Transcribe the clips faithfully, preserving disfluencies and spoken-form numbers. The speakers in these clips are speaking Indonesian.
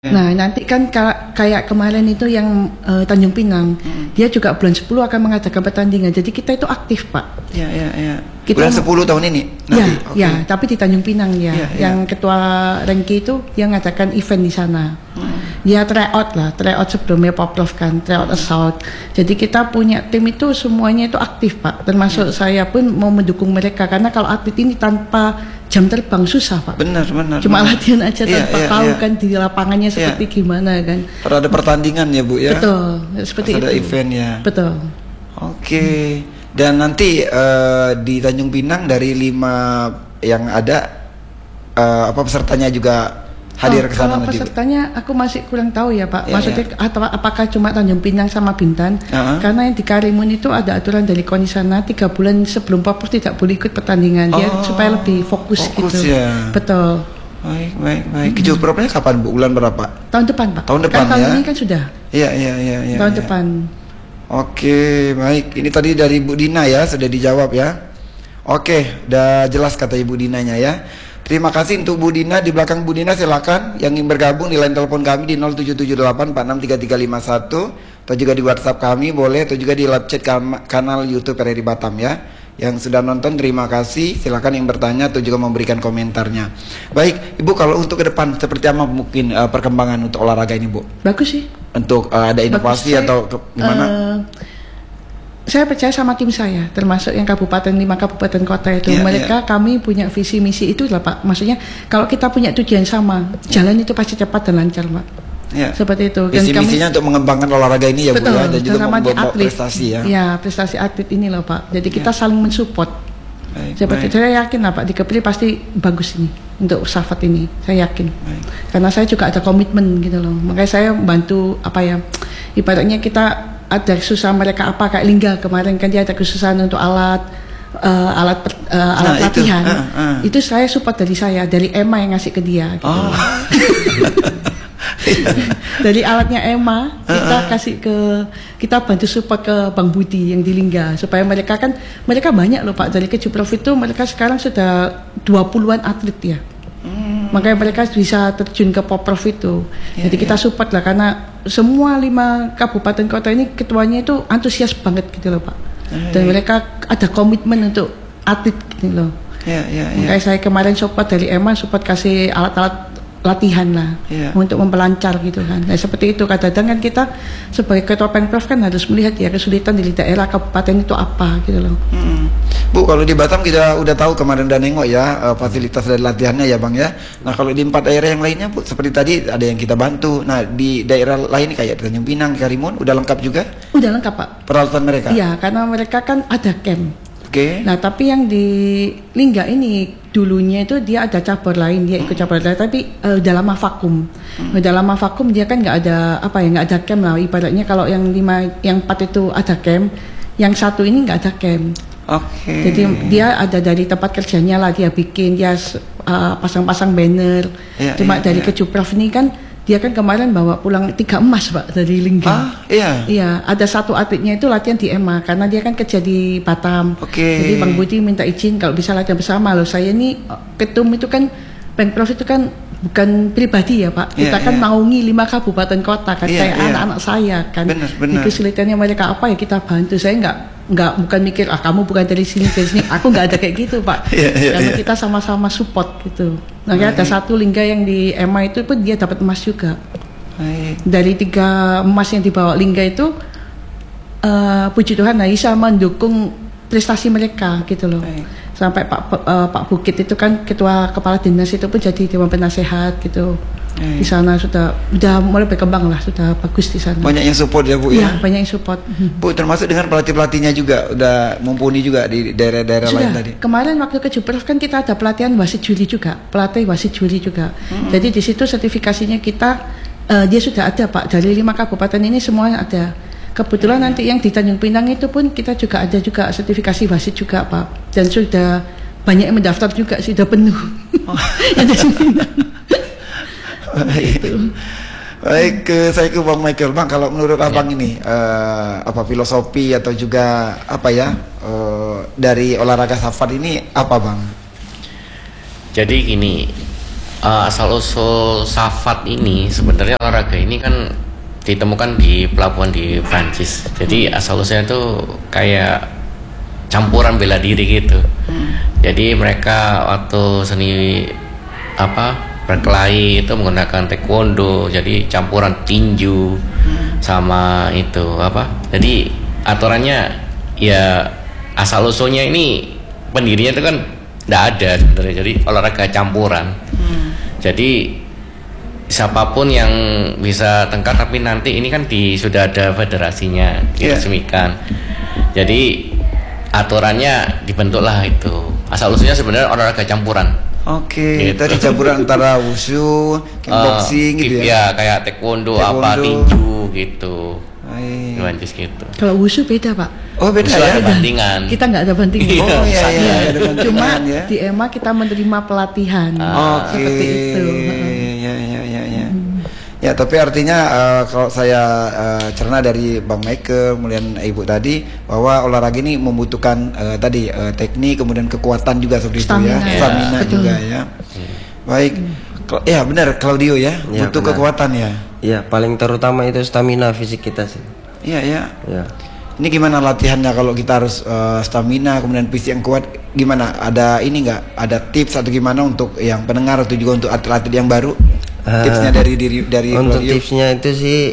Nah nanti kan kayak kemarin itu yang uh, Tanjung Pinang, hmm. dia juga bulan sepuluh akan mengadakan pertandingan. Jadi kita itu aktif Pak. Ya ya ya. Kita bulan sepuluh tahun ini. Nanti. Ya okay. ya. Tapi di Tanjung Pinang ya. ya yang ya. Ketua Rengki itu yang mengadakan event di sana. Hmm. Dia tryout lah, tryout sebelumnya Poprov kan, tryout assault. Jadi kita punya tim itu semuanya itu aktif Pak. Termasuk hmm. saya pun mau mendukung mereka karena kalau atlet ini tanpa jam terbang susah Pak. Benar benar. Cuma benar. Latihan aja iya, tanpa iya, tahu iya. kan di lapangannya seperti iya. gimana kan. Harus ada pertandingan ya Bu ya. Betul. Seperti harus itu. Ada event ya. Betul. Oke. Hmm. Dan nanti uh, di Tanjung Pinang dari lima yang ada uh, apa pesertanya juga hadir oh, ke sana kalau nanti. Pesertanya aku masih kurang tahu ya Pak. Ya, Maksudnya ya. atau apakah cuma Tanjung Pinang sama Bintan? Uh-huh. Karena yang di Karimun itu ada aturan dari KONI sana tiga bulan sebelum Poprov tidak boleh ikut pertandingan. Dia oh, supaya lebih fokus, fokus gitu. Ya. Betul. Baik baik baik. Hmm. Kejupropnya kapan Bu? Bulan berapa? Tahun depan Pak. Tahun depan kan, ya. Tahun ini kan sudah. Iya iya iya. Ya, tahun ya. depan. Oke baik. Ini tadi dari Bu Dina ya sudah dijawab ya. Oke, udah jelas kata Ibu Dinanya ya. Terima kasih untuk Bu Dina. Di belakang Bu Dina silakan yang ingin bergabung di line telepon kami di nol tujuh tujuh delapan empat enam tiga tiga lima satu atau juga di WhatsApp kami boleh, atau juga di live chat kanal YouTube R R I Batam ya. Yang sudah nonton terima kasih. Silakan yang bertanya atau juga memberikan komentarnya. Baik, Ibu, kalau untuk ke depan seperti apa mungkin uh, perkembangan untuk olahraga ini, Bu? Bagus sih. Untuk uh, ada inovasi Bagus, atau ke, gimana? Uh, Saya percaya sama tim saya, termasuk yang kabupaten lima kabupaten kota itu. Yeah, mereka yeah. kami punya visi misi itu lah Pak. Maksudnya kalau kita punya tujuan sama, jalan itu pasti cepat dan lancar Pak. Yeah. Seperti itu. Visi misinya untuk mengembangkan olahraga ini ya betul, Bu ya, dan juga membawa prestasi ya. Ya prestasi atlet ini loh Pak. Jadi kita yeah. saling mensupport. Baik, Seperti baik. Saya yakin lah Pak di Kepri pasti bagus ini untuk Safat ini. Saya yakin. Baik. Karena saya juga ada komitmen gitu loh. Makanya saya bantu apa ya? Ibaratnya kita ada kesusahan mereka apa kayak Lingga kemarin kan dia ada kesusahan untuk alat uh, alat uh, alat nah, latihan itu, uh, uh. itu saya support dari saya dari Emma yang ngasih ke dia gitu. Oh. Dari alatnya Emma kita uh, uh. kasih ke kita bantu support ke Bang Budi yang di Lingga supaya mereka kan mereka banyak loh Pak dari Kejupprov itu mereka sekarang sudah dua puluhan atlet ya. Hmm. Makanya mereka bisa terjun ke Poprov itu. Yeah, Jadi kita yeah. support lah karena semua lima kabupaten kota ini ketuanya itu antusias banget gitu loh Pak. Yeah, Dan yeah. mereka ada komitmen untuk atlet gitu loh. Yeah, yeah, yeah. Makanya saya kemarin support dari Emma support kasih alat-alat latihan lah yeah. untuk mempelancar gitu kan. Nah, seperti itu kadang-kadang kan kita sebagai ketua Pemprov kan harus melihat ya kesulitan di daerah kabupaten itu apa gitu loh. Hmm. Bu, kalau di Batam kita udah tahu kemarin udah nengok ya uh, fasilitas dari latihannya ya Bang ya. Nah kalau di empat daerah yang lainnya Bu seperti tadi ada yang kita bantu. Nah di daerah lain kayak Tanjung Pinang, Karimun udah lengkap juga? Udah lengkap Pak. Peralatan mereka? Iya karena mereka kan ada camp. Oke. Okay. Nah tapi yang di Lingga ini dulunya itu dia ada cabur lain, dia ikut cabur lain, tapi uh, udah lama vakum. Hmm. Udah lama vakum dia kan nggak ada apa ya nggak ada camp lah. Ibaratnya kalau yang lima, yang empat itu ada camp, yang satu ini nggak ada camp. Oke. Okay. Jadi dia ada dari tempat kerjanya lah dia bikin dia uh, pasang-pasang banner. Ya, Cuma ya, dari ya. Kejupprov ini kan dia kan kemarin bawa pulang tiga emas Pak dari Lingga. Ah, iya. Iya, ada satu atletnya itu latihan di Emma karena dia kan kerja di Batam. Oke. Okay. Jadi Bang Budi minta izin kalau bisa latihan bersama loh. Saya ini ketum itu kan Pemprov itu kan bukan pribadi ya Pak. Kita yeah, kan yeah. naungi lima kabupaten kota kan yeah, kayak yeah. anak-anak saya kan. Benar, benar. Kesulitannya mereka apa ya kita bantu. Saya nggak nggak bukan mikir ah kamu bukan dari sini dari sini. Aku nggak ada kayak gitu Pak. yeah, yeah, Karena yeah. kita sama-sama support gitu. Nah, nah ada satu Lingga yang di Emma itu pun dia dapat emas juga. Baik. Dari tiga emas yang dibawa Lingga itu uh, puji Tuhan Naisa mendukung prestasi mereka gitu loh. Baik. Sampai Pak uh, Pak Bukit itu kan ketua kepala dinas itu pun jadi dewan penasehat gitu. Baik. Di sana sudah sudah mulai berkembang lah, sudah bagus di sana. Banyak yang support ya Bu ya. Ya banyak yang support. Bu termasuk dengan pelatih-pelatihnya juga udah mumpuni juga di daerah-daerah lain tadi. Kemarin waktu ke Kejupprov kan kita ada pelatihan wasit juri juga, pelatih wasit juri juga. Hmm. Jadi di situ sertifikasinya kita uh, dia sudah ada Pak dari lima kabupaten ini semuanya ada. Kebetulan hmm. nanti yang di Tanjung Pinang itu pun kita juga ada juga sertifikasi wasit juga Pak. Dan sudah banyak yang mendaftar juga sudah penuh. Oh. Yang di Pinang. Baik. Baik, ke saya ke Bang Michael. Bang, kalau menurut ya. Abang ini uh, apa filosofi atau juga apa ya uh, dari olahraga Safat ini apa Bang? Jadi gini, uh, asal usul Safat ini sebenarnya olahraga ini kan ditemukan di pelabuhan di Prancis. Jadi asal usulnya tuh kayak campuran bela diri gitu. Hmm. Jadi mereka waktu seni apa berkelahi itu menggunakan taekwondo. Jadi campuran tinju hmm. sama itu apa. Jadi aturannya ya asal usulnya ini pendirinya itu kan tidak ada sebenarnya. Jadi olahraga campuran. Hmm. Jadi siapapun yang bisa tengkar, tapi nanti ini kan di sudah ada federasinya diresmikan. Yeah. Jadi aturannya dibentuklah itu. Asal usulnya sebenarnya olahraga campuran. Oke, okay. Gitu. Tadi campuran antara wushu, kickboxing uh, gitu ya. Ya, kayak taekwondo, taekwondo. apa tinju gitu. Prancis gitu. Kalau wushu beda, Pak. Oh, beda Wushu ya. Ada bandingan. Kita nggak ada bandingan. Oh iya iya, ada bandingan. Cuma ya. di E M A kita menerima pelatihan. Ah. Oke. Okay. Seperti itu. Ya ya ya ya. Ya, tapi artinya uh, kalau saya uh, cerna dari Bang Michael, kemudian Ibu tadi, bahwa olahraga ini membutuhkan uh, tadi uh, teknik, kemudian kekuatan juga seperti stamina. itu ya, ya. stamina Betul. juga ya. Hmm. Baik, hmm. ya benar Claudio ya, ya butuh benar. Kekuatan ya. Iya, paling terutama itu stamina fisik kita sih. Iya ya. Ya. Ini gimana latihannya kalau kita harus uh, stamina, kemudian fisik yang kuat, gimana? Ada ini nggak? Ada tips atau gimana untuk yang pendengar atau juga untuk atlet-atlet yang baru? Uh, tipsnya dari diri dari untuk Claudio. Tipsnya itu sih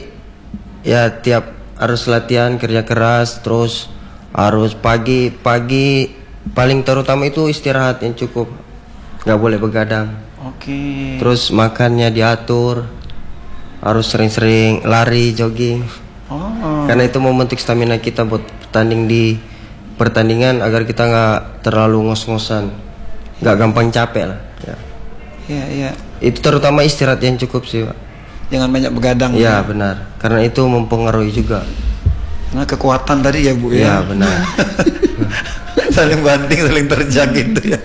ya tiap harus latihan kerja keras, terus harus pagi pagi paling terutama itu istirahat yang cukup, nggak boleh begadang. Oke. Okay. Terus makannya diatur, harus sering-sering lari jogging. Oh. Karena itu membentuk stamina kita buat pertanding di pertandingan agar kita nggak terlalu ngos-ngosan, nggak gampang capek lah. Ya. Iya iya. Itu terutama istirahat yang cukup sih, Pak. Jangan banyak begadang. Iya, ya. Benar. Karena itu mempengaruhi juga. Karena kekuatan tadi ya, Bu ya. Iya, benar. Saling banting, saling terjang gitu ya.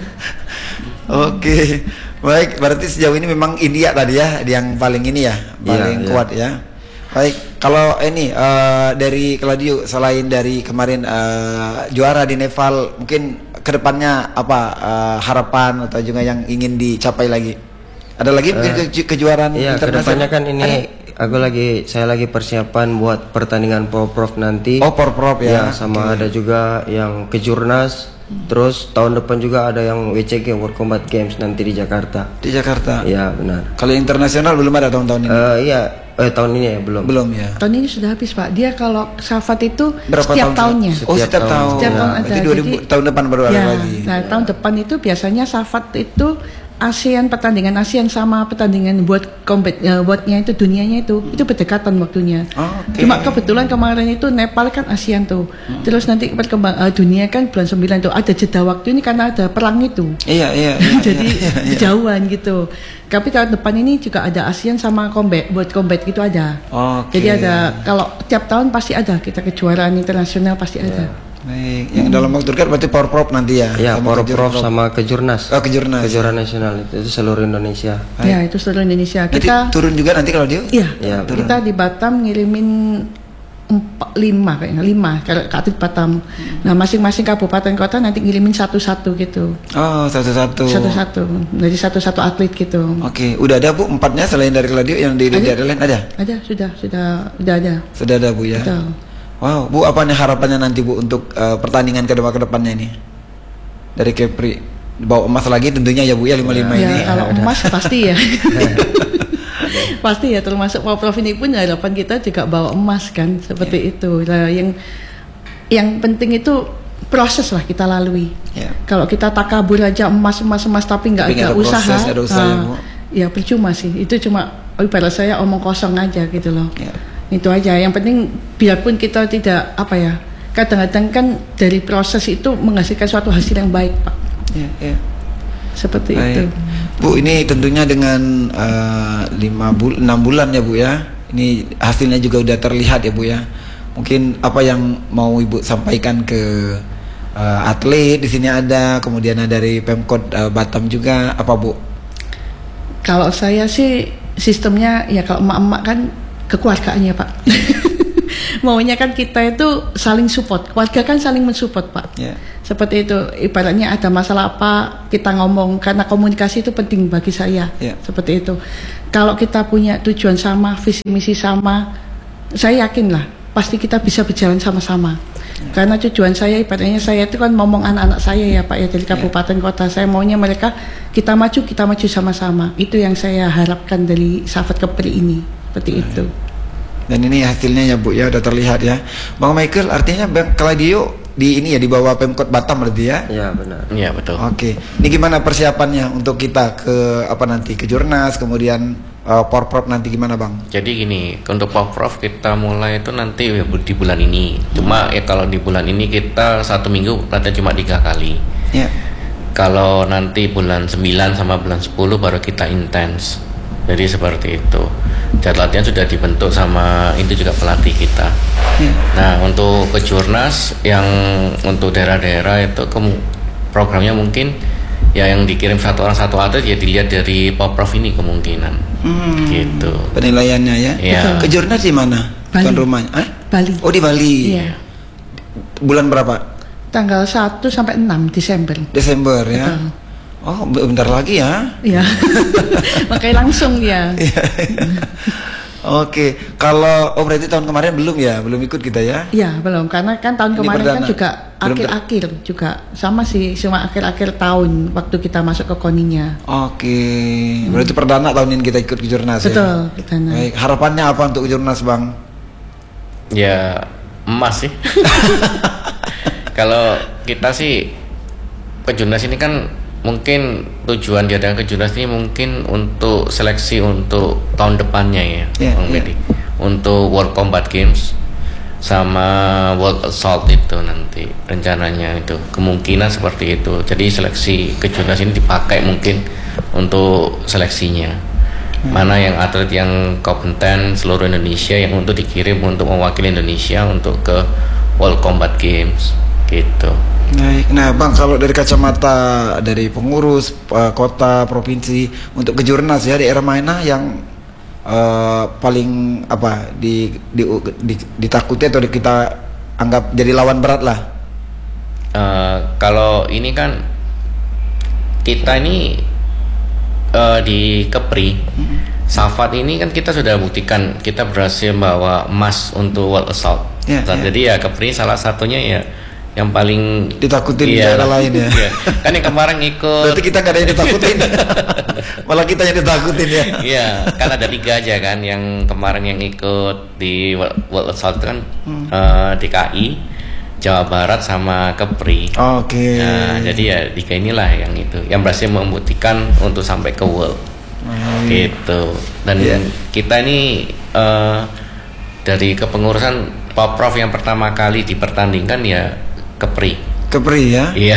Oke. Baik, berarti sejauh ini memang India tadi ya yang paling ini ya, paling ya, kuat ya. ya. Baik, kalau ini uh, dari Claudio, selain dari kemarin uh, juara di Nepal, mungkin kedepannya apa uh, harapan atau juga yang ingin dicapai lagi? Ada lagi mungkin uh, ke kejuaraan iya, internasional? Kedepannya kan ini ada? Aku lagi saya lagi persiapan buat pertandingan Porprov nanti. Oh, Porprov ya. Ya, sama okay. Ada juga yang kejurnas. Hmm. Terus tahun depan juga ada yang W C G World Combat Games nanti di Jakarta. Di Jakarta. Iya, benar. Kalau internasional belum ada tahun-tahun ini. Uh, iya, eh tahun ini ya belum. Belum ya. Tahun ini sudah habis, Pak. Dia kalau Safat itu berapa setiap tahun tahunnya. Oh, setiap, setiap tahun. Setiap tahun ada. Jadi dua ribu Jadi, tahun depan baru ada ya, lagi. Nah, ya. Tahun depan itu biasanya Safat itu ASEAN, pertandingan ASEAN sama pertandingan buat combat uh, buatnya itu dunianya itu itu berdekatan waktunya. Oh, okay. Cuma kebetulan kemarin itu Nepal kan ASEAN tuh. Hmm. Terus nanti perkembang uh, dunia kan bulan sembilan tuh ada jeda waktu ini karena ada perang itu. Iya, iya. iya Jadi iya, iya, iya. jauhan gitu. Tapi tahun depan ini juga ada ASEAN sama combat buat combat gitu ada. Okay. Jadi ada kalau tiap tahun pasti ada kita kejuaraan internasional pasti ada. Yeah. Baik, yang dalam waktu dekat berarti Porprov nanti ya? Iya, Porprov sama kejurnas. Oh, kejurnas. Kejuaraan nasional itu, itu seluruh Indonesia. Baik. Ya, itu seluruh Indonesia. Nanti kita turun juga nanti kalau dia? Iya, ya, kita di Batam ngirimin empat, lima kayaknya, lima kalau atlet Batam. Hmm. Nah, masing-masing kabupaten kota nanti ngirimin satu-satu gitu. Oh, satu-satu. Satu-satu. Jadi satu-satu atlet gitu. Oke, udah ada Bu empatnya selain dari Claudio yang di daerah lain ada? Ada, sudah, sudah, sudah ada. Sudah ada Bu ya. Betul. Wow, Bu, apa nih harapannya nanti Bu untuk uh, pertandingan kedua ke depannya ini? Dari Kepri bawa emas lagi tentunya ya Bu ya lima puluh lima ya, ini. Kalau emas pasti ya. Pasti ya, termasuk Porprov ini pun harapan kita juga bawa emas kan, seperti yeah. itu. Nah, yang yang penting itu proses lah kita lalui. Yeah. Kalau kita takabur aja emas emas emas tapi nggak ada, ada usaha, proses, ada usaha nah, ya percuma sih. Itu cuma ibarat saya omong kosong aja gitu loh. Yeah. Itu aja. Yang penting biarpun kita tidak apa ya, kadang-kadang kan dari proses itu menghasilkan suatu hasil yang baik, Pak. Ya, ya. Seperti baik. itu. Bu, ini tentunya dengan uh, lima bul enam bulan ya Bu ya. Ini hasilnya juga udah terlihat ya Bu ya. Mungkin apa yang mau Ibu sampaikan ke uh, atlet di sini ada, kemudian ada dari Pemkot uh, Batam juga, apa Bu? Kalau saya sih sistemnya ya kalau emak-emak kan kekeluargaannya Pak. maunya kan kita itu saling support, keluarga kan saling mensupport Pak. Yeah. Seperti itu, ibaratnya ada masalah apa kita ngomong, karena komunikasi itu penting bagi saya. Yeah. Seperti itu. Kalau kita punya tujuan sama, visi misi sama, saya yakin lah pasti kita bisa berjalan sama-sama. Yeah. Karena tujuan saya, ibaratnya saya itu kan ngomong anak-anak saya ya Pak ya, dari kabupaten yeah. kota. Saya maunya mereka kita maju, kita maju sama-sama. Itu yang saya harapkan dari Safat Kepri ini. Seperti yeah. itu. Dan ini hasilnya ya Bu ya, udah terlihat ya. Bang Michael, artinya Bang Claudio di ini ya, di bawah Pemkot Batam berarti ya? Iya benar. Iya betul. Oke, ini gimana persiapannya untuk kita ke apa nanti ke Jurnas, kemudian uh, Porprov nanti gimana Bang? Jadi gini, untuk Porprov kita mulai itu nanti di bulan ini. Cuma ya kalau di bulan ini kita satu minggu latihan cuma tiga kali. Ya. Kalau nanti bulan sembilan sama bulan sepuluh baru kita intens. Jadi seperti itu. Jadwal latihan sudah dibentuk sama itu juga pelatih kita. Yeah. Nah untuk ke Jurnas yang untuk daerah-daerah itu kemu- programnya mungkin ya yang dikirim satu orang satu atlet ya dilihat dari Porprov ini kemungkinan. Hmm. Gitu. Penilaiannya ya. Yeah. Ke Jurnas di mana? Bali. Tuan rumahnya? Eh? Bali. Oh di Bali. Iya. Bulan berapa? Tanggal satu sampai enam Desember. Desember ya. Betul. Oh bentar lagi ya. Iya. Makanya langsung ya. Oke, kalau oh berarti tahun kemarin belum ya, belum ikut kita ya? Iya belum, karena kan tahun Ini kemarin perdana. kan juga akhir-akhir juga sama sih, cuma akhir-akhir tahun waktu kita masuk ke koninya. Oke, berarti perdana tahun ini kita ikut ke Jurnas. Betul, ya? perdana. Baik, harapannya apa untuk Jurnas Bang? Ya emas sih. Kalau kita sih ke Jurnas ini kan mungkin tujuan diadakan ke Jurnas ini mungkin untuk seleksi untuk tahun depannya ya, yeah, Bang yeah. Bedi. Untuk World Combat Games sama World Assault itu nanti rencananya itu kemungkinan seperti itu. Jadi seleksi ke Jurnas ini dipakai mungkin untuk seleksinya. Hmm. Mana yang atlet yang kompeten seluruh Indonesia yang untuk dikirim untuk mewakili Indonesia untuk ke World Combat Games gitu. Baik, nah Bang kalau dari kacamata dari pengurus uh, kota provinsi untuk ke Jurnas ya, daerah mana yang uh, paling apa di, di, di ditakuti atau di, kita anggap jadi lawan berat lah? Uh, kalau ini kan kita ini uh, di Kepri, mm-hmm. Safat ini kan kita sudah buktikan kita berhasil membawa emas untuk World Assault. Yeah, yeah. Jadi ya Kepri salah satunya ya yang paling ditakutin iya, daerah lain ya. Iya. Kan yang kemarin ikut. Berarti kita nggak ada yang ditakutin. Malah kita yang ditakutin ya. Iya, kan ada tiga aja kan yang kemarin yang ikut di World Assault kan hmm. uh, D K I, Jawa Barat sama Kepri. Oke. Okay. Nah, jadi ya tiga inilah yang itu yang berhasil membuktikan untuk sampai ke World. Hmm. Gitu. Dan yeah. kita ini uh, dari kepengurusan Porprov yang pertama kali dipertandingkan ya Kepri. Kepri ya? Iya.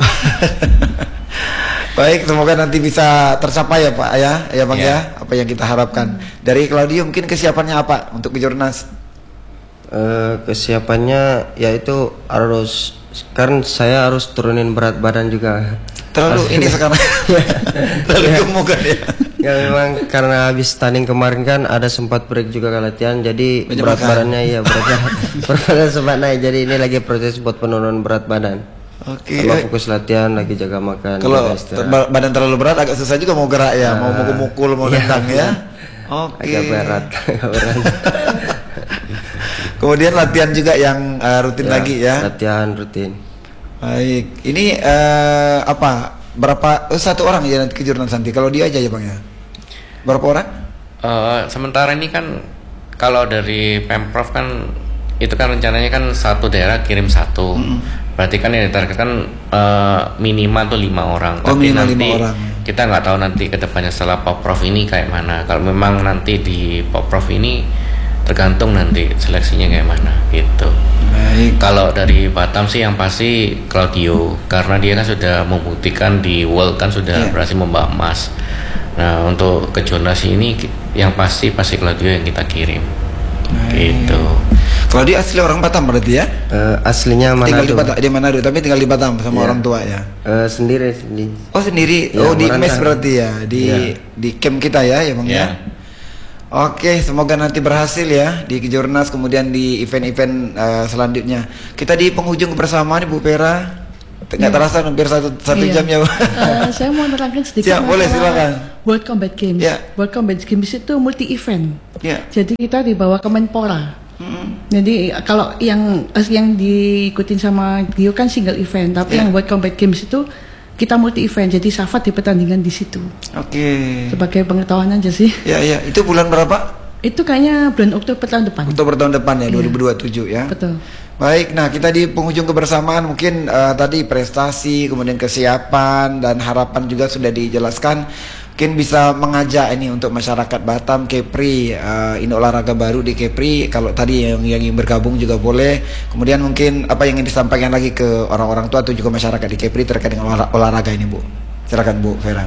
Baik, semoga nanti bisa tercapai ya Pak ya, ya Bang yeah. ya, apa yang kita harapkan. Dari Claudio mungkin kesiapannya apa untuk ke Jurnas? Uh, kesiapannya yaitu harus, kan saya harus turunin berat badan juga. Terlalu ini sekarang terlalu gemuk kan ya? Ya memang karena habis tanding kemarin kan ada sempat break juga ke latihan, jadi banyak berat makan. badannya ya berat berat badan sempat naik, jadi ini lagi proses buat penurunan berat badan. Oke. Okay. Fokus latihan, lagi jaga makan. Kalau ter badan terlalu berat agak susah juga mau gerak ya, nah, mau mukul-mukul, mau nendang ya. Oke. Okay. Agak berat, agak berat. Kemudian latihan juga yang uh, rutin ya, lagi ya. Latihan rutin. Baik, ini uh, apa? Berapa? Oh, satu orang ya nanti ke Jurnas nanti. Kalau dia aja ya Bang ya. Berapa orang? Uh, sementara ini kan kalau dari Pemprov kan itu kan rencananya kan satu daerah kirim satu. Mm-hmm. Berarti kan yang ditargetkan uh, minimal tuh lima orang. Oh, tapi minimal nanti lima orang. Kita nggak tahu nanti kedepannya setelah Porprov ini kayak mana. Kalau memang nanti di Porprov ini tergantung nanti seleksinya kayak mana gitu. Baik. Kalau dari Batam sih yang pasti Claudio, karena dia kan sudah membuktikan di World kan sudah yeah. berhasil membawa emas. Nah untuk ke Jurnas ini yang pasti pasti Claudio yang kita kirim. Baik. Gitu. Claudio asli orang Batam berarti ya? Uh, aslinya Manado. Tinggal di Batam, di Manado, tapi tinggal di Batam sama yeah. orang tua ya? Uh, sendiri sendiri. Oh sendiri? Ya, oh di mes berarti ya? Di yeah. di camp kita ya ya Bang yeah. ya? Oke, semoga nanti berhasil ya di Kejurnas, kemudian di event-event uh, selanjutnya. Kita di penghujung kebersamaan Bu Vera. Nggak terasa hampir satu, satu Iya. jam ya. Uh, saya mau menerangkan sedikit. Siap, boleh, silakan. World Combat Games. Ya. World Combat Games itu multi event. Ya. Jadi kita dibawa ke Menpora. Mm-hmm. Jadi kalau yang yang diikutin sama Dio kan single event, tapi Ya. yang World Combat Games itu kita multi event. Jadi Safat di pertandingan di situ. Oke. Sebagai pengetahuan aja sih. Ya, ya. Itu bulan berapa? Itu kayaknya bulan Oktober tahun depan. Oktober tahun depan ya, Iya. dua ribu dua puluh tujuh ya. Betul. Baik, nah kita di penghujung kebersamaan mungkin uh, tadi prestasi, kemudian kesiapan dan harapan juga sudah dijelaskan. Mungkin bisa mengajak ini untuk masyarakat Batam, Kepri, uh, ini olahraga baru di Kepri. Kalau tadi yang yang ingin bergabung juga boleh. Kemudian mungkin apa yang ingin disampaikan lagi ke orang-orang tua atau juga masyarakat di Kepri terkait dengan olah- olahraga ini, Bu. Silakan Bu Vera.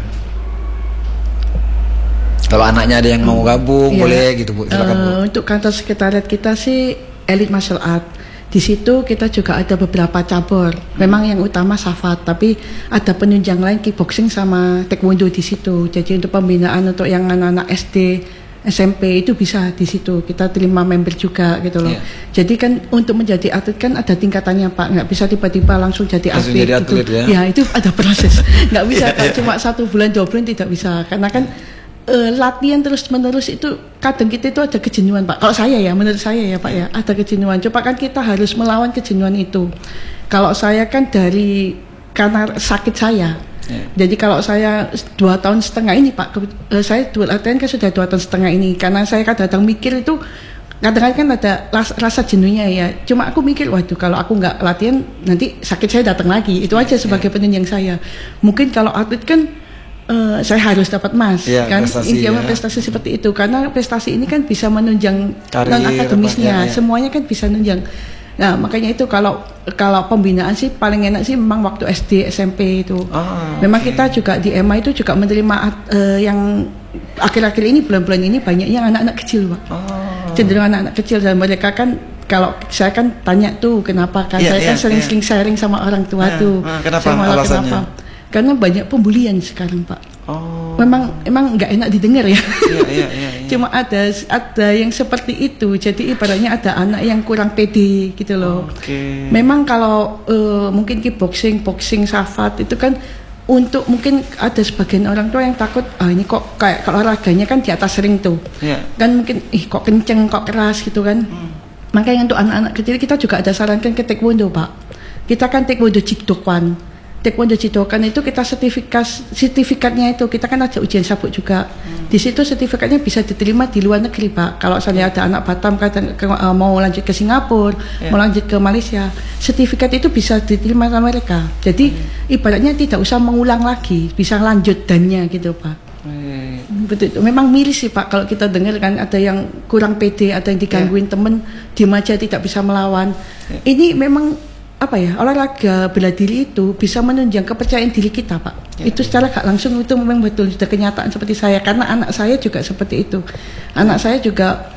Kalau anaknya ada yang mau gabung, Iya. boleh gitu Bu. Silakan Bu. Eh, Untuk kantor sekretariat kita sih Elite Martial Art. Di situ kita juga ada beberapa cabur. Memang yang utama Safat, tapi ada penunjang lain kickboxing sama taekwondo di situ. Jadi untuk pembinaan untuk yang anak-anak S D, S M P itu bisa di situ. Kita terima member juga gitu loh. Iya. Jadi kan untuk menjadi atlet kan ada tingkatannya Pak. Nggak bisa tiba-tiba langsung jadi Langsung atlet. jadi gitu. atlet ya. Ya itu ada proses. Nggak bisa Iya, Pak, iya. cuma satu bulan dua bulan tidak bisa. Karena kan eh, latihan terus menerus itu kadang kita itu ada kejenuhan Pak. Kalau saya ya, menurut saya ya Pak ya, ada kejenuhan. Coba kan kita harus melawan kejenuhan itu. Kalau saya kan dari karena sakit saya. Ya. Jadi kalau saya dua tahun setengah ini Pak, ke- eh, saya dua latihan kan sudah dua tahun setengah ini. Karena saya kadang-kadang mikir itu kadang-kadang kan ada rasa, rasa jenuhnya ya. Cuma aku mikir, waduh kalau aku nggak latihan nanti sakit saya datang lagi. Itu aja sebagai penunjang saya. Mungkin kalau atlet kan eh, saya harus dapat emas Ya, kan, prestasi, intinya ya. prestasi seperti itu. Karena prestasi ini kan bisa menunjang Karir, non akademisnya, apa, ya, ya. semuanya kan bisa menunjang. Nah makanya itu kalau kalau pembinaan sih paling enak sih memang waktu S D, S M P itu. Ah, Memang oke. kita juga di E M A itu juga menerima eh, yang akhir-akhir ini bulan-bulan ini banyak yang anak-anak kecil Pak. Oh. Cenderung anak-anak kecil dan mereka kan kalau saya kan tanya tuh kenapa kan Iya, saya iya, kan sering-sering iya. sharing sama orang tua Nah, tuh. nah, kenapa? Saya malah Alasannya? kenapa? Karena banyak pembulian sekarang Pak. Oh. Memang emang nggak enak didengar ya. Iya, iya, iya, iya. Cuma ada ada yang seperti itu. Jadi ibaratnya ada anak yang kurang pede gitu loh. Oke. Memang kalau eh, mungkin kickboxing, boxing, Safat itu kan untuk mungkin ada sebagian orang tua yang takut ah ini kok kayak kalau olahraganya kan di atas ring tuh. Iya. Kan mungkin ih kok kenceng, kok keras gitu kan. Makanya untuk anak-anak kecil kita juga ada sarankan ke taekwondo, Pak. Kita kan taekwondo Jikdokan. Taekwondo Jidokan itu kita sertifikat sertifikatnya itu kita kan ada ujian sabuk juga. Hmm. Di situ sertifikatnya bisa diterima di luar negeri Pak. Kalau misalnya ada anak Batam kadang ke, uh, mau lanjut ke Singapura, Yeah. mau lanjut ke Malaysia, sertifikat itu bisa diterima sama mereka. Jadi hmm. ibaratnya tidak usah mengulang lagi, bisa lanjut dannya gitu Pak. Hmm. Betul, memang miris sih Pak kalau kita dengar kan ada yang kurang pede, ada yang digangguin Yeah. temen, diem aja tidak bisa melawan. Yeah. Ini memang apa ya, olahraga bela diri itu bisa menunjang kepercayaan diri kita Pak. Ya, Itu secara gak langsung itu memang betul sudah kenyataan seperti saya, karena anak saya juga seperti itu. Anak saya juga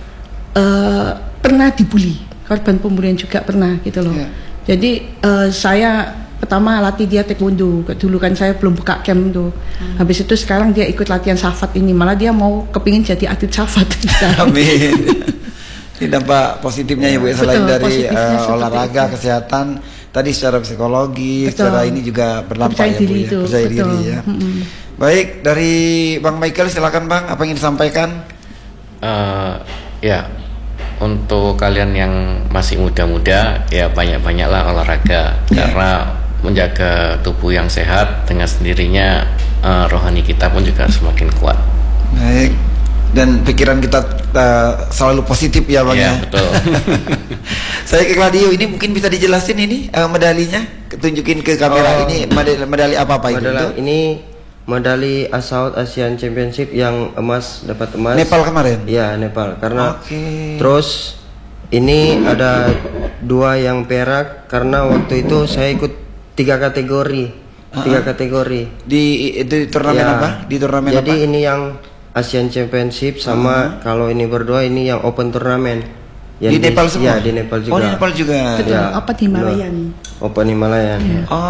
uh, pernah dibully, korban pembulian juga pernah gitu loh. Ya. Jadi uh, saya pertama latih dia taekwondo, dulu kan saya belum buka camp tuh. Hmm. Habis itu sekarang dia ikut latihan Safat ini, malah dia mau kepingin jadi atlet Safat. Amin. Ini dampak positifnya ya Bu, Betul, selain dari positifnya uh, seperti olahraga, itu. kesehatan, tadi secara psikologi, Betul. secara ini juga berdampak Percaya ya Bu diri ya, itu, percaya betul. diri ya. Mm-mm. Baik, dari Bang Michael silakan Bang, apa yang ingin disampaikan? Eh, ya, untuk kalian yang masih muda-muda ya banyak-banyaklah olahraga Ya. karena menjaga tubuh yang sehat dengan sendirinya eh, rohani kita pun juga semakin kuat. Baik. Dan pikiran kita uh, selalu positif ya Bang Ya, ya. betul. Saya ke Gladio, ini mungkin bisa dijelasin ini uh, medalinya, tunjukin ke kamera. Oh. Ini medali, medali apa apa itu? Medali ini medali Assault Asian Championship yang emas, dapat emas. Nepal kemarin. Iya, Nepal. Karena Oke. terus ini ada dua yang perak karena waktu itu saya ikut tiga kategori. Tiga kategori. Di, di turnamen Ya. apa? Di turnamen Jadi apa? ini yang Asian Championship sama kalau ini berdua ini yang Open Turnamen. Yang Di Nepal semua? Ya, di Nepal juga. Oh, di Nepal juga. Betul, Ya, apa di Himalayan. Open Himalayan.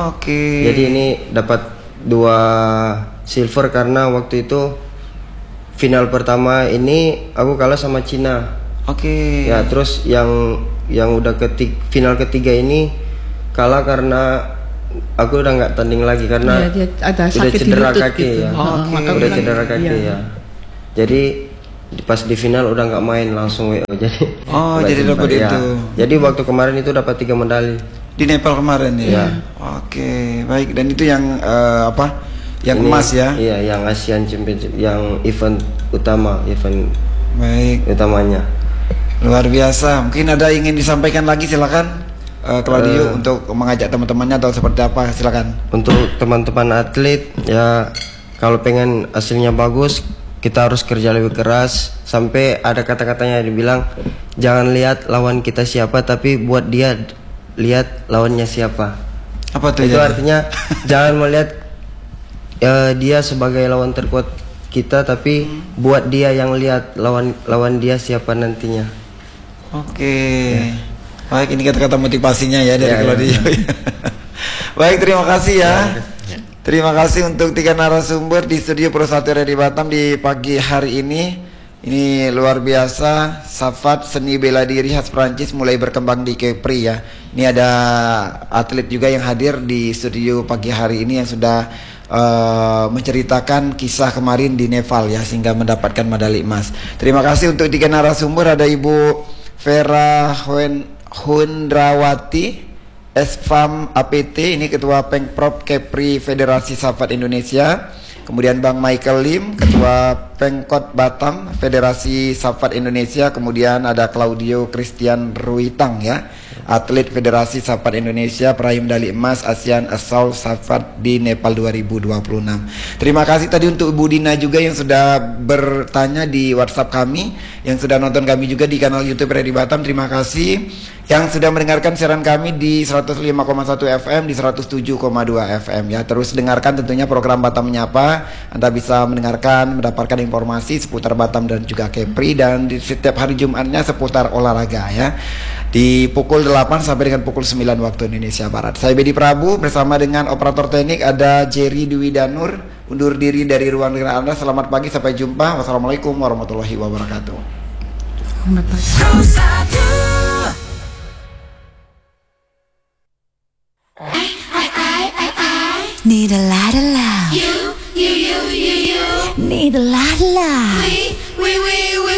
Oke. Jadi ini dapat dua silver karena waktu itu final pertama ini aku kalah sama Cina. Oke. Okay. Ya, terus yang yang udah ketik final ketiga ini kalah karena aku udah nggak tanding lagi karena ya, dia ada udah sakit cedera di lutut kaki gitu. ya. Oh, okay. Udah bilang, cedera kaki ya. ya. Jadi pas di final udah nggak main langsung W O jadi. Oh, jadi dapat ya. itu. Jadi waktu kemarin itu dapat tiga medali. Di Nepal kemarin ya. Ya. Oke, baik. Dan itu yang uh, apa? Yang Ini, emas ya? Iya, yang Asian Championship, yang event utama, event Baik. utamanya. Luar biasa. Mungkin ada ingin disampaikan lagi, silakan uh, Claudio uh, untuk mengajak teman-temannya atau seperti apa, silakan. Untuk teman-teman atlet ya, kalau pengen hasilnya bagus, kita harus kerja lebih keras. Sampai ada kata-katanya dibilang, jangan lihat lawan kita siapa, tapi buat dia lihat lawannya siapa. Apa tuh? Itu ya? artinya jangan melihat uh, dia sebagai lawan terkuat kita, tapi hmm. buat dia yang lihat lawan lawan dia siapa nantinya. Oke. Ya. Baik, ini kata-kata motivasinya ya dari ya, Claudio. Ya. Baik, terima kasih ya. ya. Terima kasih untuk tiga narasumber di studio Pro satu Radio Batam di pagi hari ini. Ini luar biasa, Safat seni bela diri khas Prancis mulai berkembang di Kepri ya. Ini ada atlet juga yang hadir di studio pagi hari ini yang sudah uh, menceritakan kisah kemarin di Nepal ya, sehingga mendapatkan medali emas. Terima kasih untuk tiga narasumber, ada Ibu Vera Hundrawati, S F A M A P T, ini Ketua Pengprov Kepri Federasi Safat Indonesia. Kemudian Bang Michael Lim, Ketua Pengkot Batam Federasi Safat Indonesia. Kemudian ada Claudio Christian Ruitang ya, atlet Federasi Safat Indonesia, peraih medali emas ASEAN Assault Safat di Nepal dua ribu dua puluh enam. Terima kasih tadi untuk Ibu Dina juga yang sudah bertanya di WhatsApp kami, yang sudah nonton kami juga di kanal YouTube Radio Batam. Terima kasih yang sudah mendengarkan siaran kami di seratus lima koma satu F M, di seratus tujuh koma dua F M ya. Terus dengarkan tentunya program Batam Menyapa. Anda bisa mendengarkan, mendapatkan informasi seputar Batam dan juga Kepri, dan di setiap hari Jumatnya seputar olahraga ya. Di pukul delapan sampai dengan pukul sembilan waktu Indonesia Barat. Saya Bedi Prabu bersama dengan operator teknik ada Jerry Dwi Danur. Undur diri dari ruang dengar Anda. Selamat pagi, sampai jumpa. Wassalamualaikum warahmatullahi wabarakatuh. Need a lot of love. You, you, you, you, you. Need a lot of love. We, we, we, we.